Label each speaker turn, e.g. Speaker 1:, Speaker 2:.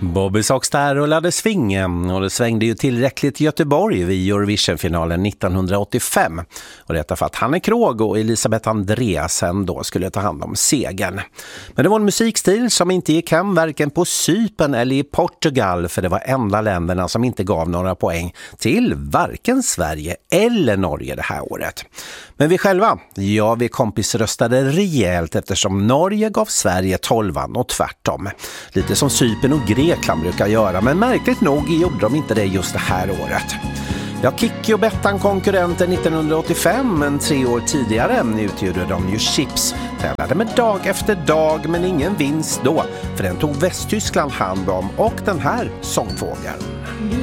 Speaker 1: Bobby Sox där rullade svingen och det svängde ju tillräckligt i Göteborg vid Eurovision-finalen 1985. Och detta för att Hanne Krogh och Elisabeth Andreasen då skulle ta hand om segern. Men det var en musikstil som inte gick hem varken på Cypern eller i Portugal, för det var enda länderna som inte gav några poäng till varken Sverige eller Norge det här året. Men vi själva, ja, vi kompisröstade rejält eftersom Norge gav Sverige 12:an och tvärtom. Lite som Cypern och Grekland brukar göra, men märkligt nog gjorde de inte det just det här året. Ja, Kikki och Bettan konkurrenter 1985, men 3 år tidigare utgjorde de ju Chips. Tävlade med dag efter dag, men ingen vinst då, för den tog Västtyskland hand om och den här sångfågeln.